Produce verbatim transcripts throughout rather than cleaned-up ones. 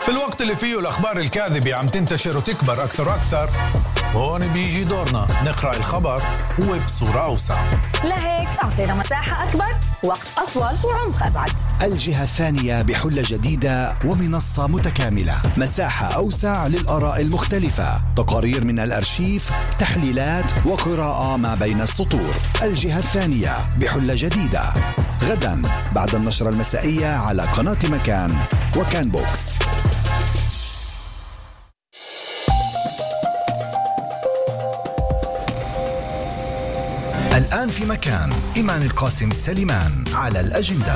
في الوقت اللي فيه الأخبار الكاذبة عم تنتشر وتكبر أكثر وأكثر، هون بيجي دورنا نقرأ الخبر وبصورة أوسع. لهيك أعطينا مساحة أكبر، وقت أطول، وعمق أبعد. الجهة الثانية بحلة جديدة ومنصة متكاملة، مساحة أوسع للآراء المختلفة، تقارير من الأرشيف، تحليلات وقراءة ما بين السطور. الجهة الثانية بحلة جديدة غدا بعد النشرة المسائية على قناة مكان وكان بوكس. الآن في مكان إيمان القاسم سليمان على الأجندة.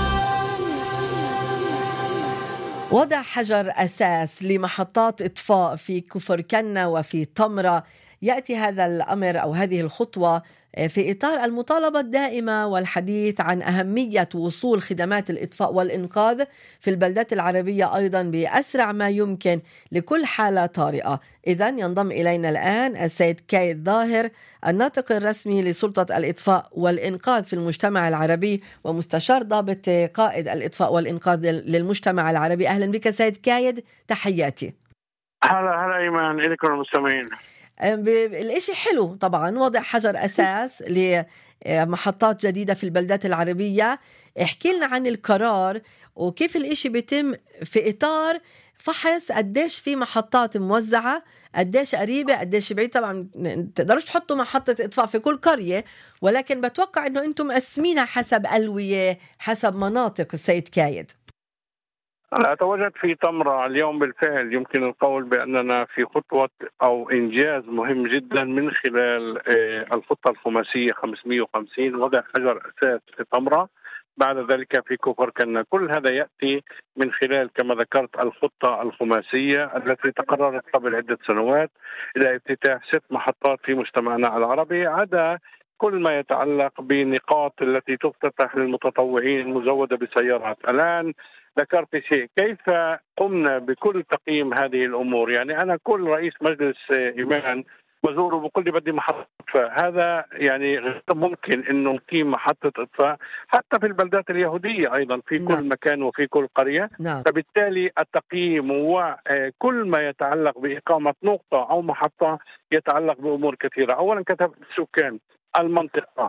وضع حجر أساس لمحطات إطفاء في كفر كنة وفي تمرة. يأتي هذا الأمر أو هذه الخطوة في إطار المطالبة الدائمة والحديث عن أهمية وصول خدمات الإطفاء والإنقاذ في البلدات العربية أيضا بأسرع ما يمكن لكل حالة طارئة. إذن ينضم إلينا الآن السيد كايد ظاهر، الناطق الرسمي لسلطة الإطفاء والإنقاذ في المجتمع العربي ومستشار ضابط قائد الإطفاء والإنقاذ للمجتمع العربي. أهلا بك سيد كايد، تحياتي. هلا هلا إيمان، إليكم المستمعين. الاشي حلو طبعا، وضع حجر أساس لمحطات جديدة في البلدات العربية. احكي لنا عن القرار وكيف الاشي بيتم في إطار فحص قديش في محطات موزعة، قديش قريبة قديش بعيد. طبعا تقدروش تحطوا محطة إطفاء في كل قرية، ولكن بتوقع انه انتم مقسمينها حسب ألوية حسب مناطق. السيد كايد، أنا أتواجد في تمرة اليوم. بالفعل يمكن القول بأننا في خطوة أو إنجاز مهم جدا من خلال الخطة الخماسية خمسمئة وخمسين، وضع حجر أساس في تمرة، بعد ذلك في كفر كنة. كل هذا يأتي من خلال كما ذكرت الخطة الخماسية التي تقررت قبل عدة سنوات إلى افتتاح ست محطات في مجتمعنا العربي، عدا كل ما يتعلق بنقاط التي تفتتح للمتطوعين المزودة بسيارات. الآن ذكرت شيء، كيف قمنا بكل تقييم هذه الأمور؟ يعني أنا كل رئيس مجلس إيمان بزوره بقول لي بدي محطة إطفاء. هذا يعني غير ممكن إنه نقيم محطة إطفاء حتى في البلدات اليهودية أيضا في نعم. كل مكان وفي كل قرية. نعم. فبالتالي التقييم وكل ما يتعلق بإقامة نقطة أو محطة يتعلق بأمور كثيرة. أولا كتب السكان، المنطقة،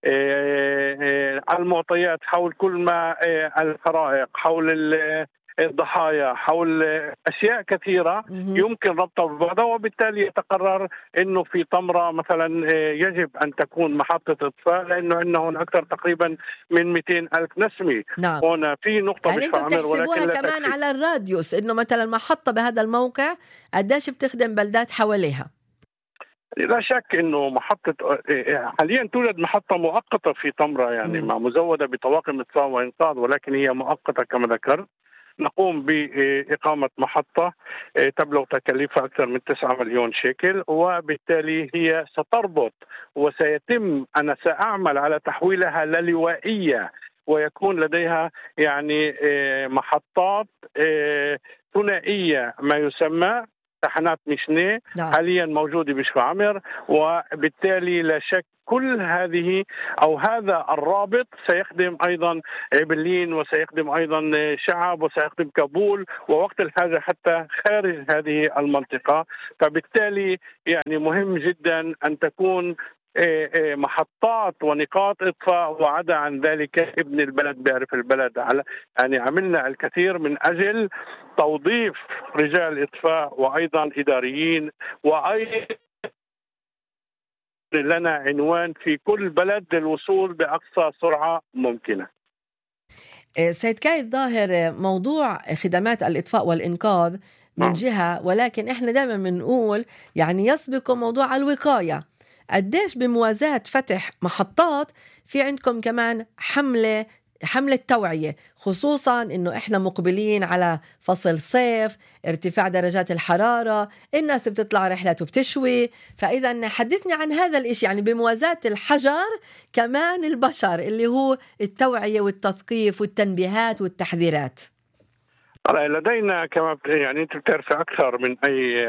المعطيات حول كل ما الحرائق، حول الضحايا، حول أشياء كثيرة يمكن ربطها ببعضها، وبالتالي يتقرر أنه في تمرة مثلا يجب أن تكون محطة إطفاء، لأنه عندنا أكثر تقريبا من مئتين ألف نسمة. نعم. هنا في نقطة يعني أنتم تحسبوها كمان تكفي. على الراديوس أنه مثلا محطة بهذا الموقع قديش بتخدم بلدات حواليها؟ لا شك انه محطه حاليا توجد محطه مؤقته في تمره، يعني مع مزوده بطواقم اطفاء وانقاذ، ولكن هي مؤقته كما ذكرت. نقوم بإقامة محطة تبلغ تكلفة أكثر من تسعة مليون شيكل، وبالتالي هي ستربط وسيتم أنا سأعمل على تحويلها للوائية، ويكون لديها يعني محطات ثنائية ما يسمى تحنات مشنة حاليا موجودة بشفاعمر. وبالتالي لا شك كل هذه أو هذا الرابط سيخدم أيضا عبلين وسيخدم أيضا شعب وسيخدم كابول ووقت الحاجة حتى خارج هذه المنطقة. فبالتالي يعني مهم جدا أن تكون محطات ونقاط إطفاء، وعدا عن ذلك ابن البلد بيعرف البلد. على يعني عملنا الكثير من أجل توظيف رجال إطفاء وأيضا إداريين، وأيضا لنا عنوان في كل بلد للوصول بأقصى سرعة ممكنة. سيد كايد ظاهر، موضوع خدمات الإطفاء والإنقاذ من جهة، ولكن إحنا دائما بنقول يعني يسبق موضوع الوقاية. قديش بموازاة فتح محطات في عندكم كمان حملة حملة توعية، خصوصا إنه إحنا مقبلين على فصل صيف، ارتفاع درجات الحرارة، الناس بتطلع رحلات وبتشوي. فإذا حدثني عن هذا الإشي، يعني بموازاة الحجر كمان البشر، اللي هو التوعية والتثقيف والتنبيهات والتحذيرات. لدينا كما يعني انت بتعرف اكثر من اي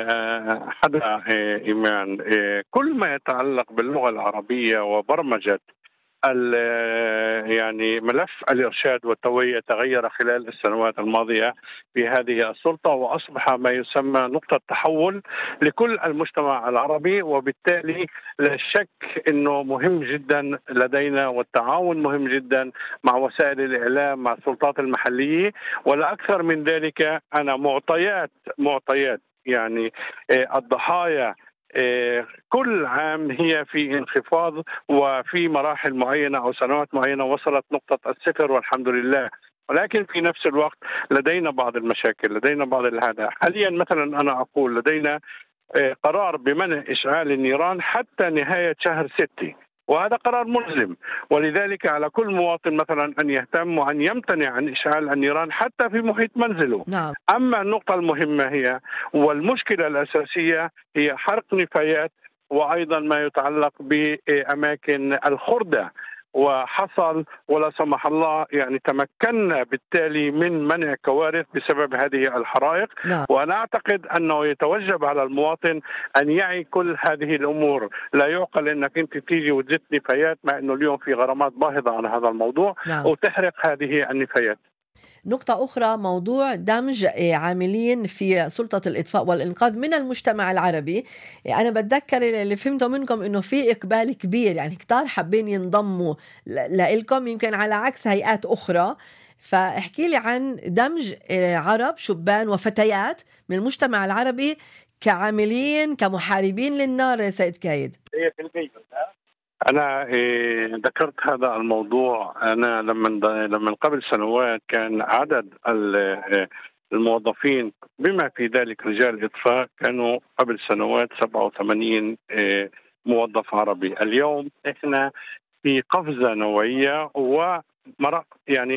حدا ايمان، كل ما يتعلق باللغه العربيه وبرمجه يعني ملف الإرشاد والتوعية تغير خلال السنوات الماضية في هذه السلطة، وأصبح ما يسمى نقطة تحول لكل المجتمع العربي. وبالتالي لا شك أنه مهم جدا لدينا، والتعاون مهم جدا مع وسائل الإعلام مع السلطات المحلية. ولا أكثر من ذلك، أنا معطيات معطيات يعني الضحايا كل عام هي في انخفاض، وفي مراحل معينة أو سنوات معينة وصلت نقطة الصفر والحمد لله. ولكن في نفس الوقت لدينا بعض المشاكل، لدينا بعض الهذا. حاليا مثلا أنا أقول لدينا قرار بمنع إشعال النيران حتى نهاية شهر ستة، وهذا قرار ملزم. ولذلك على كل مواطن مثلا أن يهتم وأن يمتنع عن إشعال النيران حتى في محيط منزله. نعم. أما النقطة المهمة هي والمشكلة الأساسية هي حرق نفايات، وأيضا ما يتعلق بأماكن الخردة. وحصل ولا سمح الله يعني تمكنا بالتالي من منع كوارث بسبب هذه الحرائق. نعم. وأنا أعتقد أنه يتوجب على المواطن أن يعي كل هذه الأمور. لا يعقل أنك أنت تيجي وتزت نفايات مع أنه اليوم في غرامات باهظة على هذا الموضوع. نعم. وتحرق هذه النفايات. نقطة أخرى، موضوع دمج عاملين في سلطة الإطفاء والإنقاذ من المجتمع العربي. أنا بتذكر اللي فهمته منكم إنه في إقبال كبير، يعني كتار حابين ينضموا لإلكم يمكن على عكس هيئات أخرى. فاحكي لي عن دمج عرب شبان وفتيات من المجتمع العربي كعاملين كمحاربين للنار. سيد كايد، أنا ذكرت هذا الموضوع. أنا لما لما قبل سنوات كان عدد الموظفين بما في ذلك رجال إطفاء كانوا قبل سنوات سبعة وثمانين موظف عربي. اليوم إحنا في قفزة نوعية، ومرق يعني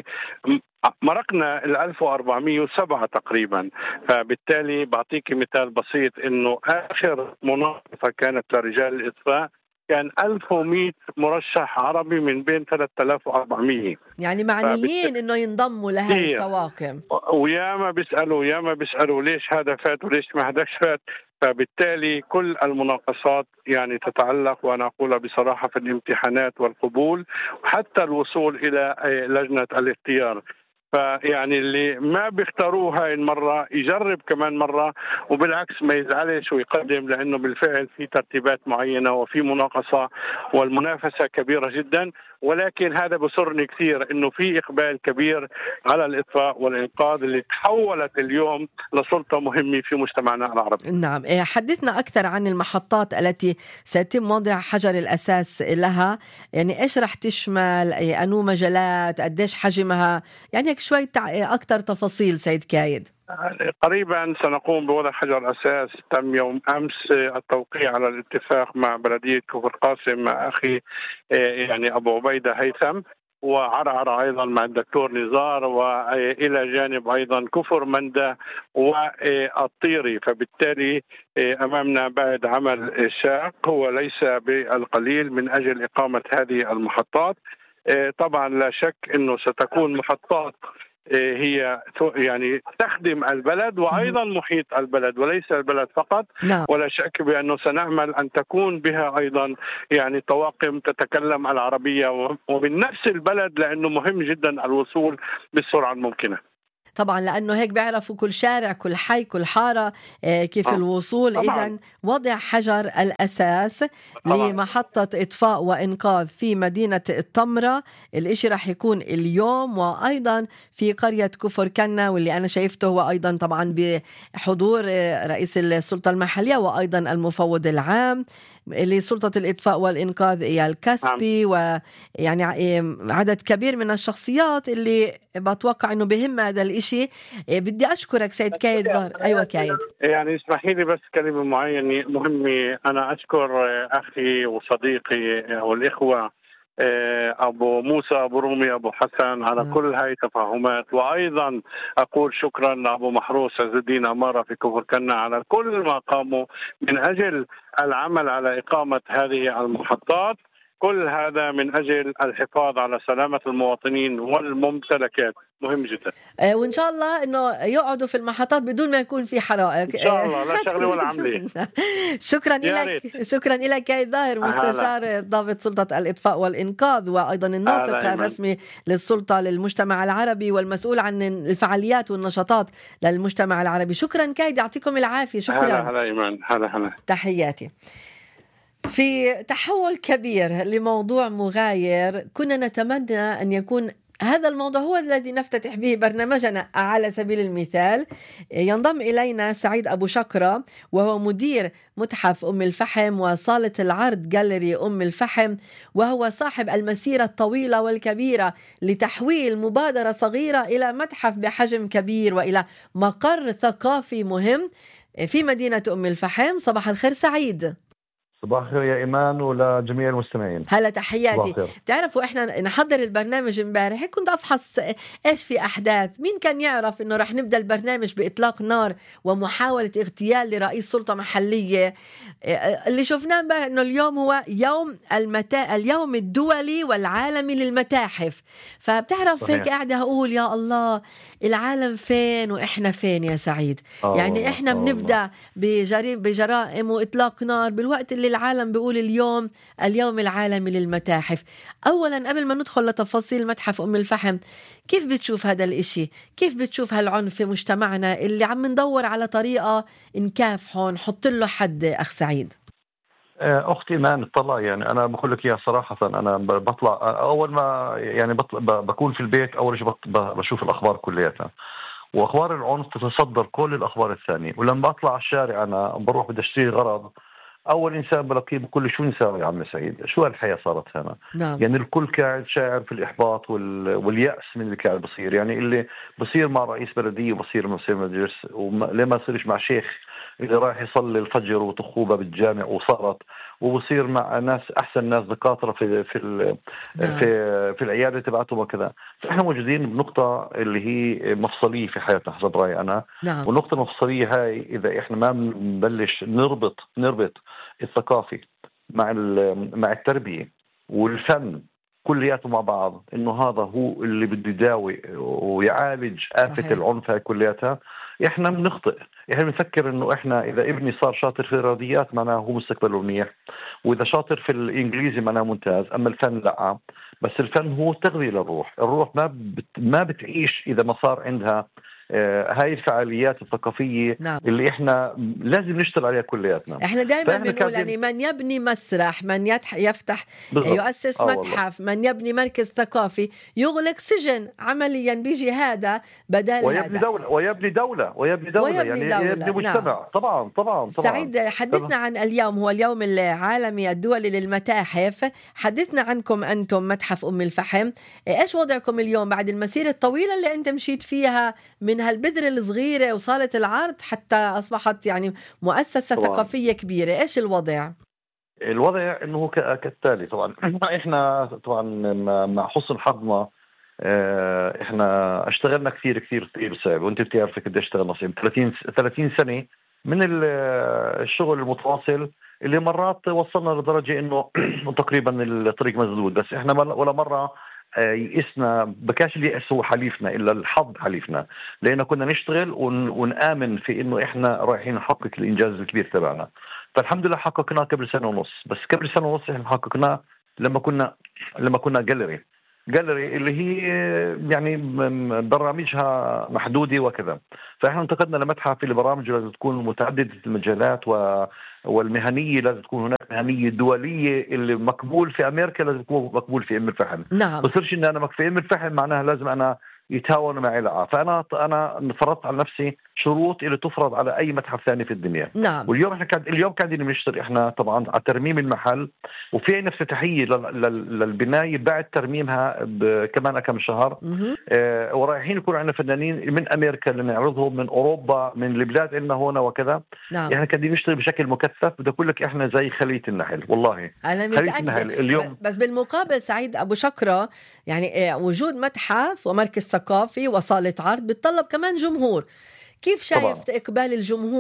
مرقنا ال ألف وأربعمئة وسبعة تقريبا. فبالتالي بعطيك مثال بسيط، إنه آخر مناقصة كانت لرجال الإطفاء كان ألف ومئة مرشح عربي من بين ثلاثة آلاف وأربعمئة. يعني معنيين انه ينضموا لهذه الطواقم، وياما بيسالوا ياما بيسالوا ليش هذا فات وليش ما هذاش فات. فبالتالي كل المناقصات يعني تتعلق، وانا اقولها بصراحه، في الامتحانات والقبول وحتى الوصول الى لجنه الاختيار. فيعني اللي ما بيختاروه هاي المرة يجرب كمان مرة، وبالعكس ما يزعلش ويقدم، لأنه بالفعل في ترتيبات معينة وفي مناقصة والمنافسة كبيرة جدا. ولكن هذا بصرني كثير إنه في إقبال كبير على الإطفاء والإنقاذ اللي تحولت اليوم لسلطة مهمة في مجتمعنا العربي. نعم، حدثنا أكثر عن المحطات التي سيتم وضع حجر الأساس لها. يعني إيش رح تشمل، أنو مجالات، قديش حجمها، يعني شوي أكثر تفاصيل سيد كايد. قريبا سنقوم بوضع حجر أساس. تم يوم أمس التوقيع على الاتفاق مع بلدية كفر قاسم مع أخي يعني أبو عبيدة هيثم، وعرعر أيضا مع الدكتور نزار، وإلى جانب أيضا كفر مندة والطيري. فبالتالي أمامنا بعد عمل شاق هو ليس بالقليل من أجل إقامة هذه المحطات. طبعا لا شك أنه ستكون محطات هي يعني تخدم البلد وأيضا محيط البلد وليس البلد فقط. نعم. ولا شك بأنه سنعمل أن تكون بها أيضا يعني طواقم تتكلم العربية ومن نفس البلد، لأنه مهم جدا الوصول بالسرعة الممكنة. طبعا لأنه هيك بيعرفوا كل شارع كل حي كل حارة كيف آه. الوصول. إذن وضع حجر الأساس طبعاً. لمحطة إطفاء وإنقاذ في مدينة التمرة، الإشي رح يكون اليوم، وأيضا في قرية كفر كنا، واللي أنا شايفته هو أيضا طبعا بحضور رئيس السلطة المحلية وأيضا المفوض العام لسلطة الإطفاء والإنقاذ إيال كسبي. ويعني عدد كبير من الشخصيات اللي بتوقع أنه بهم هذا الإشي. بدي أشكرك سيد كايد. أيوة كايد، يعني اسمحي لي بس كلمة معينة مهمة. أنا أشكر أخي وصديقي والإخوة أبو موسى أبو رومي أبو حسن على م. كل هاي التفاهمات، وأيضا أقول شكرا لأبو محروس عز الدين أمارة في كفر كنا على كل ما قاموا من أجل العمل على إقامة هذه المحطات. كل هذا من أجل الحفاظ على سلامة المواطنين والممتلكات، مهم جدا. آه، وإن شاء الله إنه يقعدوا في المحطات بدون ما يكون في حرائق إن شاء الله، لا شغلة ولا عملية. شكرا لك، شكرا لك كايد ظاهر، مستشار ضابط سلطة الإطفاء والإنقاذ وأيضا الناطق الرسمي للسلطة للمجتمع العربي والمسؤول عن الفعاليات والنشاطات للمجتمع العربي. شكرا كايد، يعطيكم العافية. شكرا. هلا هلا إيمان، هلا هلا. تحياتي. في تحول كبير لموضوع مغاير، كنا نتمنى أن يكون هذا الموضوع هو الذي نفتتح به برنامجنا. على سبيل المثال ينضم إلينا سعيد أبو شقرة، وهو مدير متحف أم الفحم وصالة العرض جاليري أم الفحم، وهو صاحب المسيرة الطويلة والكبيرة لتحويل مبادرة صغيرة إلى متحف بحجم كبير وإلى مقر ثقافي مهم في مدينة أم الفحم. صباح الخير سعيد. صباح الخير يا إيمان ولجميع المستمعين. هلا تحياتي. تعرفوا إحنا نحضر البرنامج امبارح كنت أفحص إيش في أحداث. مين كان يعرف إنه رح نبدأ البرنامج بإطلاق نار ومحاولة اغتيال لرئيس سلطة محلية. اللي شفناه امبارح إنه اليوم هو يوم المتا... اليوم الدولي والعالمي للمتاحف. فبتعرف صحيح. هيك قاعدة أقول يا الله العالم فين وإحنا فين يا سعيد. يعني إحنا بنبدأ بجريم بجرائم وإطلاق نار بالوقت اللي العالم بيقول اليوم اليوم العالمي للمتاحف. أولا قبل ما ندخل لتفاصيل متحف أم الفحم، كيف بتشوف هذا الاشي؟ كيف بتشوف هالعنف في مجتمعنا اللي عم ندور على طريقة نكافحه نحط له حد؟ أخ سعيد. أختي إيمان اطلع، يعني أنا بقول لك يا صراحة، أنا بطلع أول ما يعني بطلع بكون في البيت أول شيء بشوف الأخبار كلياتها، وأخبار العنف تتصدر كل الأخبار الثانية. ولما بطلع على الشارع أنا بروح بدي أشتري غرض، أول إنسان بلاقيه بكل شو نساوي يا عم سعيد، شو هالحياة صارت هنا. نعم. يعني الكل قاعد شاعر في الإحباط وال... واليأس من اللي قاعد بصير. يعني اللي بصير مع رئيس بلدية وبصير مع مجلس، وليه ما يصيرش مع شيخ اللي رايح يصلي الفجر وتخوبة بالجامع وصارت، وبصير مع ناس أحسن ناس دكاترة في في ال... نعم. في في العيادة تبعتهم وكذا. فإحنا موجودين بنقطة اللي هي مفصلية في حياتنا حسب رأيي أنا. نعم. والنقطة المفصلية هاي إذا إحنا ما نبلش نربط نربط الثقافي مع مع التربية والفن كلياته مع بعض، إنه هذا هو اللي بده يداوي ويعالج آفة العنف هاي كلياتها، إحنا بنخطئ. إحنا بنفكر إنه إحنا إذا ابني صار شاطر في الرياضيات معناه هو مستقبله منيح، وإذا شاطر في الإنجليزي معناه ممتاز، أما الفن لا. بس الفن هو تغذية للروح. الروح ما بت ما بتعيش إذا ما صار عندها آه هاي الفعاليات الثقافية. نعم. اللي إحنا لازم نشتغل عليها كلياتنا. إحنا دائما بنقول يعني من يبني مسرح، من يفتح بالضبط. يؤسس آه متحف والله. من يبني مركز ثقافي يغلق سجن. عمليا بيجي هذا بدل ويبني هذا دولة ويبني دولة ويبني دولة, ويبني يعني دولة. يبني مجتمع. نعم. طبعا طبعا طبعا. سعيد، حدثنا طبعا. عن اليوم هو اليوم العالمي الدولي للمتاحف. حدثنا عنكم أنتم متحف أم الفحم، إيش وضعكم اليوم بعد المسيرة الطويلة اللي أنت مشيت فيها من هالبذرة الصغيرة وصالة العرض حتى أصبحت يعني مؤسسة طبعا. ثقافية كبيرة؟ إيش الوضع؟ الوضع إنه كالتالي. طبعا إحنا طبعا مع حسن حظنا إحنا اشتغلنا كثير كثير كثير صعب، وأنت بتعرفي قد اشتغلنا صعب. ثلاثين سنة من الشغل المتواصل اللي مرات وصلنا لدرجة إنه تقريبا الطريق مسدود، بس إحنا ولا مرة يئسنا. بكاش اللي يأس هو حليفنا إلا الحظ حليفنا، لأنه كنا نشتغل ون... ونآمن في إنه إحنا رايحين نحقق الإنجاز الكبير تبعنا. فالحمد لله حققناه قبل سنة ونص. بس قبل سنة ونص إحنا حققناه لما كنا لما كنا جاليري جاليري اللي هي يعني برامجها محدودة وكذا. فإحنا انتقدنا لمتحف اللي برامجه لازم تكون متعددة المجالات و والمهنية لازم تكون هناك مهنية دولية، اللي مقبول في أمريكا لازم يكون مقبول في أم الفحم. نعم. بصيرش إن أنا في أم الفحم معناها لازم أنا يتهاون معي لقاء. فأنا أنا فرضت على نفسي شروط اللي تفرض على أي متحف ثاني في الدنيا. نعم. واليوم إحنا كان اليوم قاعدين بنشتغل إحنا طبعا على ترميم المحل، وفي عنا افتتاحية للبناية بعد ترميمها كمان كم شهر. آه ورايحين يكون عندنا فنانين من أمريكا اللي نعرضهم، من أوروبا، من البلاد إلنا هنا وكذا. نعم. إحنا قاعدين نشتغل بشكل مكثف. بدي أقول لك إحنا زي خلية النحل والله. أنا متأكد. اليوم بس بالمقابل سعيد أبو شقرة يعني وجود متحف ومركز ثقافي وصالة عرض بتطلب كمان جمهور. كيف شايف طبعا. إقبال الجمهور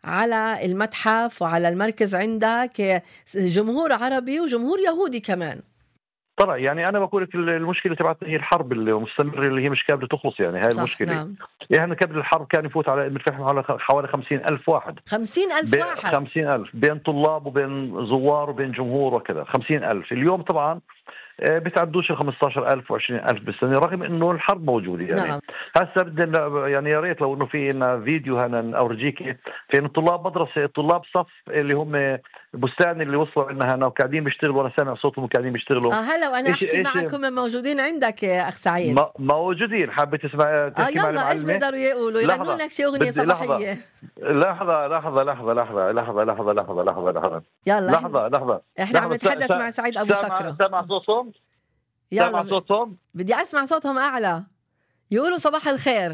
على المتحف وعلى المركز عندك جمهور عربي وجمهور يهودي كمان. طبعا يعني انا بقول لك المشكله تبعتنا هي الحرب المستمره اللي هي مش قابله تخلص، يعني هاي المشكله. نعم. يعني قبل الحرب كان يفوت على المتحف حوالي خمسين ألف واحد. خمسين ألف واحد. خمسين ألف بين طلاب وبين زوار وبين جمهور وكذا. خمسين ألف اليوم طبعا بتعدوش ال خمسة عشر ألف وعشرين ألف بالسنه، رغم انه الحرب موجوده يعني. نعم. هسه بدنا يعني يا ريت لو انه في لنا فيديو هنا اورجيك في انه طلاب مدرسه، طلاب صف اللي هم بستان اللي وصلوا لنا هنا وقاعدين بيشتغلوا، وانا سامع صوتهم وقاعدين بيشتغلوا. اه هلا وانا احكي معكم موجودين عندك يا اخ سعيد. موجودين. حابه تسمع تحكي آه مع يلا ايش بيقدروا يقولوا؟ يغنوا لك شي اغنيه صباحيه. لحظه لحظه لحظه لحظه لحظه لحظه لحظه لحظه لحظه يلا لحظه لحظه احنا عم نتحدث مع سعيد ابو شكرة. سامع صوتهم؟ يلا صوتهم؟ بدي اسمع صوتهم اعلى، يقولوا صباح الخير.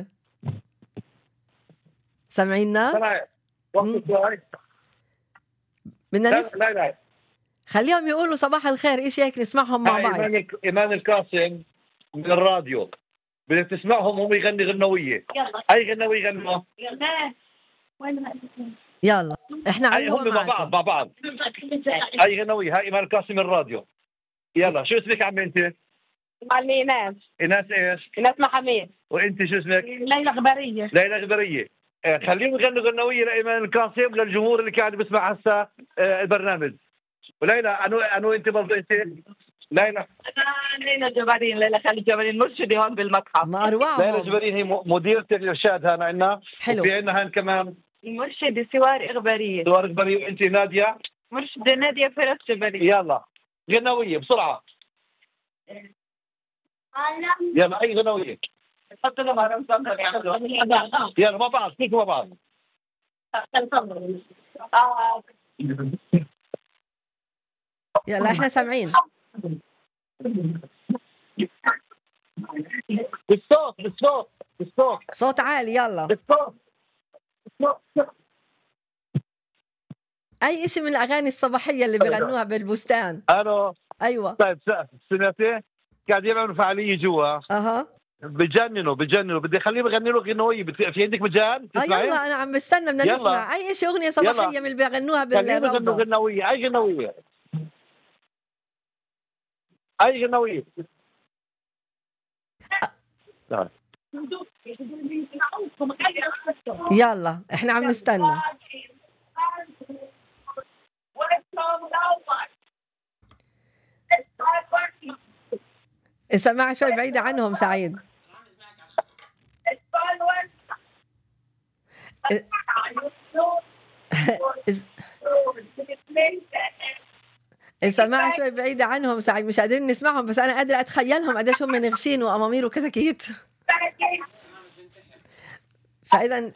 سامعينا؟ بدنا نس... لا لا خليهم يقولوا صباح الخير، ايش هيك نسمعهم مع بعض. ايمان ايمان القاسم من الراديو، بدك تسمعهم هم يغني غنويه. اي غنويه يغنوا؟ يلا احنا على هم مع بعض مع بعض. اي غنويه؟ هاي ايمان القاسم من الراديو. يلا شو اسمك عمي انت؟ معلمة ايناس. ايناس ايش؟ ايناس محمد. وانت شو اسمك؟ ليلى غبريه. ليلى غبريه. آه خليهم يغنوا غنويه لايمان القاسم للجمهور اللي قاعد بيسمع هسه آه البرنامج. وليلى انو انو انت برضه انت؟ ليلى ليلى جبارين. ليلى خالد جبارين مرشدة هون بالمتحف. ما اروعهم. ليلى جبارين هي مديرة الارشاد هنا عندنا. حلو. وفي عندنا هان كمان مرشدة سوار اغباريه. سوار اغباريه. وانت ناديه؟ مرشدة ناديه فراس جباريه. يلا غنويه بسرعه. يلا اي غنويه. تفضلوا مع رمضان. يلا مع بعض فيكم مع بعض. يلا احنا سامعين. بالصوت بالصوت بالصوت صوت عالي. يلا بالصوت. اي شيء من الاغاني الصباحيه اللي بيغنوها بالبستان. الو. ايوه. طيب سمعتي؟ قاعد يعملوا فعاليه جوا. اها بجننوا بجننوا. بدي اخليهم يغنوا له غنويه. في عندك مجال تسمعي؟ يلا انا عم بستنى بدنا نسمع اي شيء اغنيه صباحيه من اللي بيغنوها بالروضه. غنويه. اي غنويه؟ اي غنويه؟ أ... يلا احنا عم نستنى. السماعة شوي بعيدة عنهم سعيد. السماعة شوي بعيدة عنهم سعيد، مش قادرين نسمعهم، بس أنا قادرة أتخيلهم قديش هم نغشين وأمامير وكتاكيت. فإذا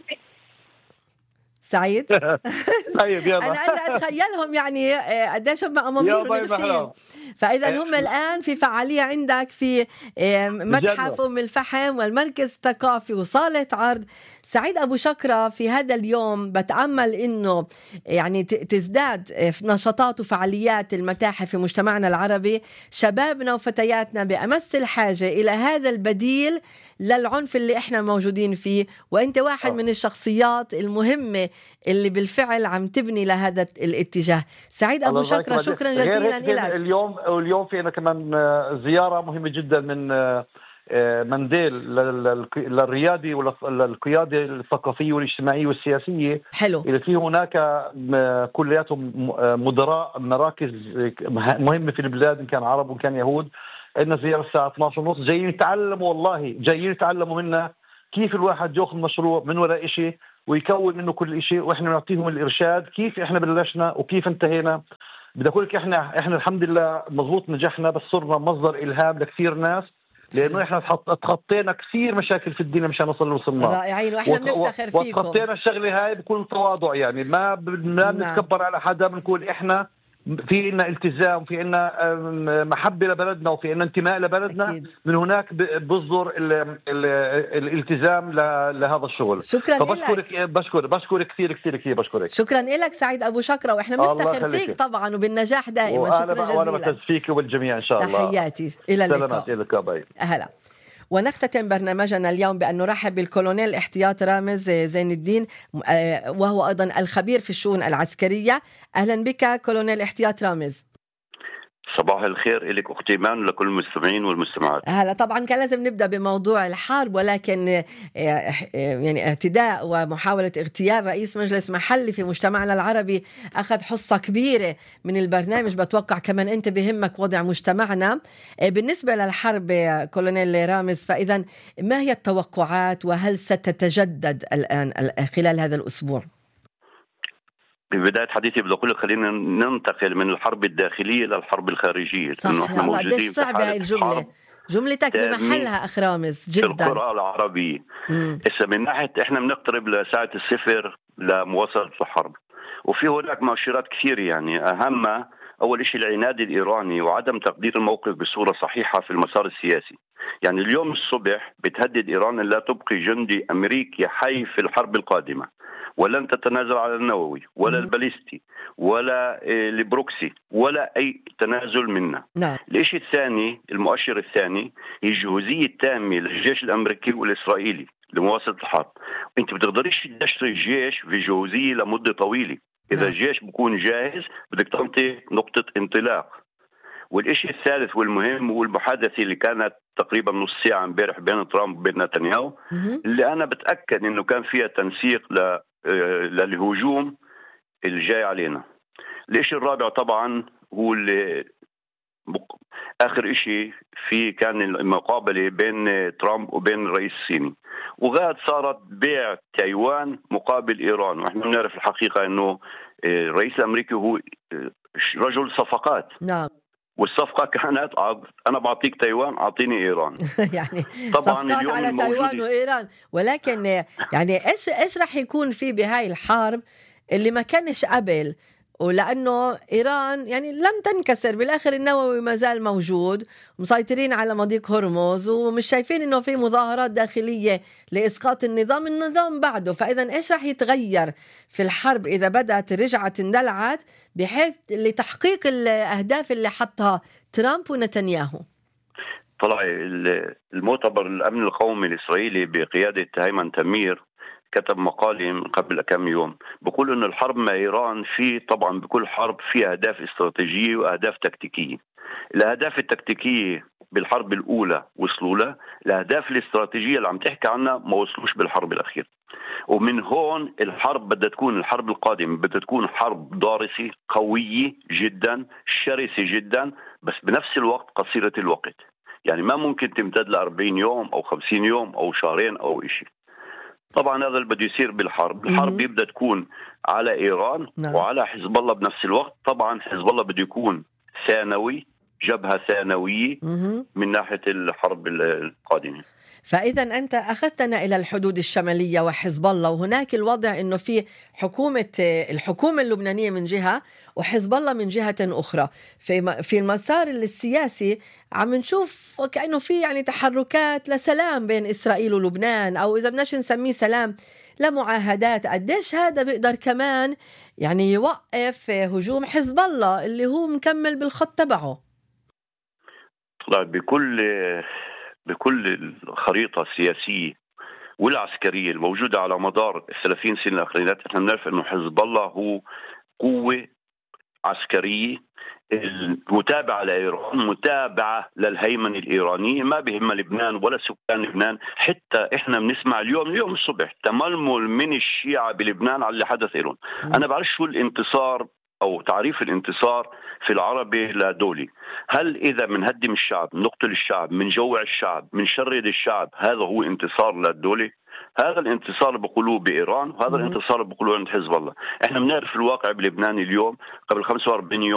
سعيد طيب يلا. أنا قادرة أتخيلهم يعني قديش هم أمامير ونغشين. فإذا هم الآن في فعالية عندك في متحف أم الفحم والمركز الثقافي وصالة عرض. سعيد أبو شكرة، في هذا اليوم بتأمل إنه يعني تزداد في نشاطات وفعاليات المتاحف في مجتمعنا العربي. شبابنا وفتياتنا بأمس الحاجة إلى هذا البديل للعنف اللي إحنا موجودين فيه، وأنت واحد من الشخصيات المهمة اللي بالفعل عم تبني لهذا الاتجاه. سعيد أبو شكرة، شكرا جزيلا لك. اليوم واليوم فينا كمان زيارة مهمة جدا من منديل للريادي وللقيادة الثقافية والاجتماعية والسياسية. حلو. اللي في هناك كلياتهم مدراء مراكز مهمة في البلاد، إن كان عرب وإن كان يهود. عندنا زيارة الساعة اثنعش وثلاثين جايين يتعلموا، والله جايين يتعلموا منا كيف الواحد يأخذ مشروع من وراء إشي ويكون منه كل إشي، وإحنا نعطيهم الإرشاد كيف إحنا بلشنا وكيف انتهينا. بدي أقول لك إحنا إحنا الحمد لله مضبوط نجحنا، بس صرنا مصدر إلهام لكثير ناس، لأنه إحنا تخطينا كثير مشاكل في الدنيا مشان نوصل لوصلنا. رائعين، وإحنا بنفتخر فيكم. وتخطينا الشغلة هاي بكل تواضع، يعني ما ما بنتكبر على حدا، بنقول إحنا في إلنا التزام، في إلنا محبة لبلدنا، وفي إلنا انتماء لبلدنا. أكيد. من هناك بصدر ال ال الالتزام لهذا الشغل. شكرا لك. بشكر بشكر كثير كثير كثير بشكرك. شكرا لك سعيد أبو شكرة، وإحنا بنفتخر فيك طبعا وبالنجاح دائما. شكرا جزيلا. وأنا بتز فيك وبالجميع إن شاء الله. تحياتي إلى اللقاء. سلامات. إلى اللقاء. باي. أهلا. ونختتم برنامجنا اليوم بأن نرحب بالكولونيل احتياط رامز زين الدين، وهو أيضا الخبير في الشؤون العسكرية. أهلا بك كولونيل احتياط رامز. صباح الخير لك أختي إيمان ولكل المستمعين والمستمعات. هلا طبعا كان لازم نبدأ بموضوع الحرب، ولكن يعني اعتداء ومحاولة اغتيال رئيس مجلس محلي في مجتمعنا العربي أخذ حصة كبيرة من البرنامج. بتوقع كمان أنت بهمك وضع مجتمعنا بالنسبة للحرب كولونيل رامز، فإذا ما هي التوقعات وهل ستتجدد الآن خلال هذا الأسبوع؟ ببداية حديثي بدي أقول لك خلينا ننتقل من الحرب الداخلية للحرب الخارجية. صح، والله قديش صعبة هاي الجملة، جملتك بمحلها أخ رامز جدا. في القراءة العربية إسا من ناحية إحنا بنقترب لساعة الصفر لمواصلة الحرب، وفي هناك مؤشرات كثير. يعني أهمها أول شيء العناد الإيراني وعدم تقدير الموقف بصورة صحيحة في المسار السياسي. يعني اليوم الصبح بتهدد إيران أن لا تبقي جندي أمريكي حي في الحرب القادمة، ولن تتنازل على النووي ولا الباليستي ولا البروكسي ولا أي تنازل منا. نعم. الشيء الثاني، المؤشر الثاني، هي الجهوزية التامة للجيش الأمريكي والإسرائيلي لمواصلة الحرب. أنت بتقدريش تدشري الجيش في جهوزية لمدة طويلة. إذا نعم. الجيش بكون جاهز بدك تعطي نقطة انطلاق. والشيء الثالث والمهم هو المحادثة اللي كانت تقريبا نص ساعة امبارح بين ترامب وبين نتنياهو، اللي أنا بتأكد إنه كان فيها تنسيق ل للهجوم الجاي علينا. الشيء الرابع طبعا هو اللي آخر إشي في كان المقابلة بين ترامب وبين الرئيس الصيني، وغاد صارت بيع تايوان مقابل إيران. وإحنا بنعرف الحقيقة إنه الرئيس الأمريكي هو رجل صفقات. نعم. والصفقة كانت أنا بعطيك تايوان أعطيني إيران. يعني طبعا صفقات على تايوان وإيران، ولكن يعني إيش إيش رح يكون في بهاي الحرب اللي ما كانش قبل؟ ولأنه إيران يعني لم تنكسر، بالآخر النووي ما زال موجود، مسيطرين على مضيق هرمز، ومش شايفين إنه في مظاهرات داخلية لإسقاط النظام النظام بعده. فإذا إيش رح يتغير في الحرب إذا بدأت رجعت اندلعت بحيث لتحقيق الأهداف اللي حطها ترامب ونتنياهو؟ طلع المؤتمر الأمن القومي الإسرائيلي بقيادة هيمن تمير كتب مقالة قبل كم يوم بقول إن الحرب مع إيران في طبعا بكل حرب في أهداف استراتيجية وأهداف تكتيكية. الأهداف التكتيكية بالحرب الأولى وصلوا لها، الأهداف الاستراتيجية اللي عم تحكي عنها ما وصلوش بالحرب الأخيرة. ومن هون الحرب بدها تكون، الحرب القادمة بدها تكون حرب ضارسة قوية جدا شرسة جدا، بس بنفس الوقت قصيرة الوقت. يعني ما ممكن تمتد لأربعين يوم أو خمسين يوم أو شهرين أو إشي. طبعا هذا اللي بده يصير بالحرب. الحرب يبدأ تكون على إيران نعم. وعلى حزب الله بنفس الوقت. طبعا حزب الله بده يكون ثانوي، جبهة ثانوية من ناحية الحرب القادمة. فإذا أنت أخذتنا إلى الحدود الشمالية وحزب الله، وهناك الوضع أنه في حكومة الحكومة اللبنانية من جهة وحزب الله من جهة أخرى. في في المسار السياسي عم نشوف كأنه في يعني تحركات لسلام بين إسرائيل ولبنان، أو إذا بدناش نسميه سلام لمعاهدات. قديش هذا بيقدر كمان يعني يوقف هجوم حزب الله اللي هو مكمل بالخط تبعه؟ طيب بكل بكل الخريطة السياسية والعسكرية الموجودة على مدار الثلاثين سنة الأخيرة، احنا بنعرف انه حزب الله هو قوة عسكرية المتابعة لإيران، متابعة للهيمنة الإيرانية، ما بهم لبنان ولا سكان لبنان. حتى احنا بنسمع اليوم اليوم الصبح تململ من الشيعة بلبنان على اللي حدث إيران. أنا بعرف شو الانتصار أو تعريف الانتصار في العربي لدولي. هل إذا منهدم الشعب، نقتل الشعب، منجوع الشعب، منشرد الشعب، هذا هو انتصار للدولة؟ هذا الانتصار بقولوه بإيران، وهذا الانتصار بقولوه عند حزب الله. احنا بنعرف الواقع بلبنان اليوم. قبل خمسة وأربعين يوم